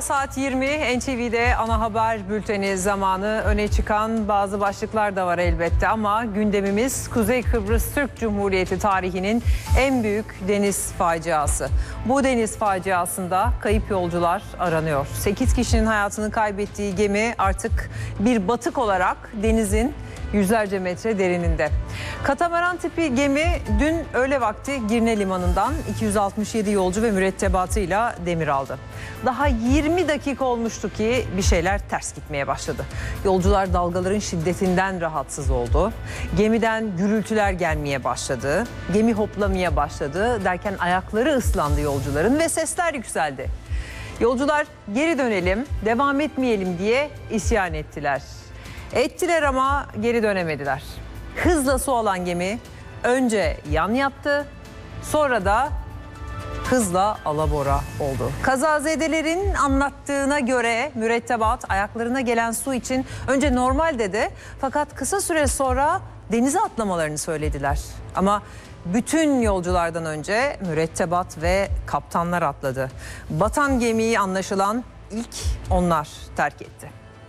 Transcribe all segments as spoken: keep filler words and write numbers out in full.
saat yirmi N T V'de ana haber bülteni zamanı. Öne çıkan bazı başlıklar da var elbette ama gündemimiz Kuzey Kıbrıs Türk Cumhuriyeti tarihinin en büyük deniz faciası. Bu deniz faciasında kayıp yolcular aranıyor. sekiz kişinin hayatını kaybettiği gemi artık bir batık olarak denizin yüzlerce metre derininde. Katamaran tipi gemi dün öğle vakti Girne Limanı'ndan iki yüz altmış yedi yolcu ve mürettebatıyla demir aldı. Daha yirmi dakika olmuştu ki bir şeyler ters gitmeye başladı. Yolcular dalgaların şiddetinden rahatsız oldu. Gemiden gürültüler gelmeye başladı. Gemi hoplamaya başladı derken ayakları ıslandı yolcuların ve sesler yükseldi. Yolcular geri dönelim, devam etmeyelim diye isyan ettiler. Ettiler ama geri dönemediler. Hızla su alan gemi önce yan yattı, sonra da hızla alabora oldu. Kazazedelerin anlattığına göre mürettebat ayaklarına gelen su için önce normal dedi. Fakat kısa süre sonra denize atlamalarını söylediler. Ama bütün yolculardan önce mürettebat ve kaptanlar atladı. Batan gemiyi anlaşılan ilk onlar terk etti.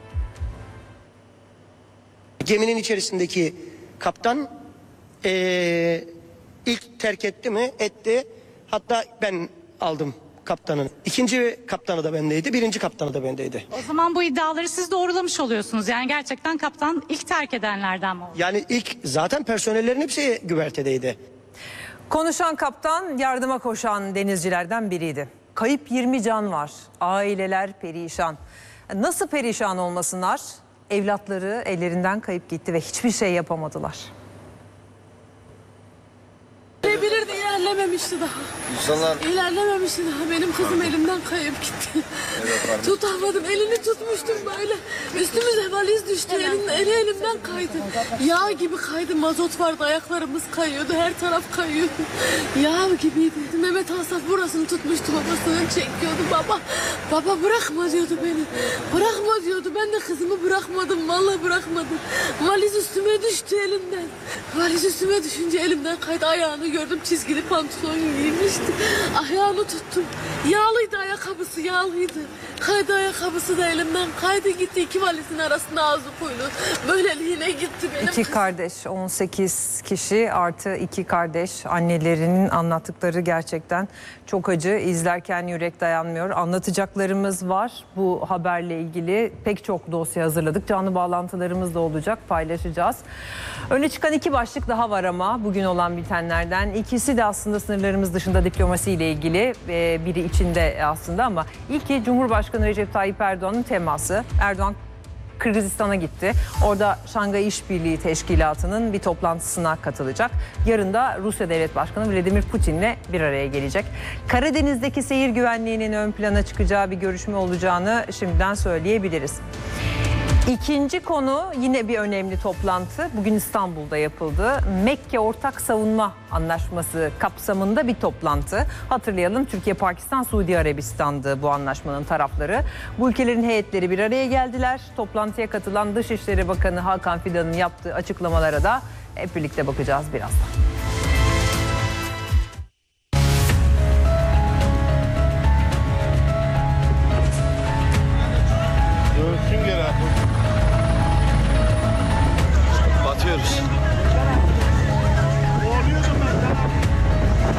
Geminin içerisindeki kaptan ee, ilk terk etti mi? Etti. Hatta ben aldım kaptanın. İkinci kaptanı da bendeydi, birinci kaptanı da bendeydi. O zaman bu iddiaları siz doğrulamış oluyorsunuz. Yani gerçekten kaptan ilk terk edenlerden mi oldu? Yani ilk zaten personellerin hepsi güvertedeydi. Konuşan kaptan yardıma koşan denizcilerden biriydi. Kayıp yirmi can var. Aileler perişan. Nasıl perişan olmasınlar? Evlatları ellerinden kayıp gitti ve hiçbir şey yapamadılar. İlerleyebilirdi, ilerlememişti daha. İnsanlar... İlerlememişti daha. Benim kızım elimden kayıp gitti. Evet, tutamadım, elini tutmuştum böyle. Üstümüze valiz düştü, elin, eli elimden kaydı. Yağ gibi kaydı, mazot vardı, ayaklarımız kayıyordu, her taraf kayıyordu. Yağ gibiydi. Mehmet Asaf burasını tutmuştu, babasını çekiyordu. Baba, baba bırakma diyordu beni. Bırakma diyordu, ben de kızımı bırakmadım, vallahi bırakmadım. Valiz üstüme düştü elimden. Valiz üstüme düşünce elimden kaydı, ayağını gördüm, çizgili pantolon giymişti. Ayağını tuttum. Yağlıydı ayakkabısı, yağlıydı. Kaydı ayakkabısı da elimden kaydı gitti. İki valizin arasında ağzı koydu. Böyleliğine gitti benim. İki kardeş, on sekiz kişi artı iki kardeş. Annelerinin anlattıkları gerçekten çok acı. İzlerken yürek dayanmıyor. Anlatacaklarımız var bu haberle ilgili. Pek çok dosya hazırladık. Canlı bağlantılarımız da olacak, paylaşacağız. Öne çıkan iki başlık daha var ama bugün olan bitenlerden. İkisi de aslında sınırlarımız dışında diplomasiyle ilgili. Biri içinde aslında ama ilki Cumhurbaşkanı Recep Tayyip Erdoğan'ın teması. Erdoğan Kırgızistan'a gitti. Orada Şangay İşbirliği Teşkilatı'nın bir toplantısına katılacak. Yarın da Rusya Devlet Başkanı Vladimir Putin'le bir araya gelecek. Karadeniz'deki seyir güvenliğinin ön plana çıkacağı bir görüşme olacağını şimdiden söyleyebiliriz. İkinci konu yine bir önemli toplantı. Bugün İstanbul'da yapıldı. Mekke Ortak Savunma Anlaşması kapsamında bir toplantı. Hatırlayalım, Türkiye, Pakistan, Suudi Arabistan'dı bu anlaşmanın tarafları. Bu ülkelerin heyetleri bir araya geldiler. Toplantıya katılan Dışişleri Bakanı Hakan Fidan'ın yaptığı açıklamalara da hep birlikte bakacağız birazdan.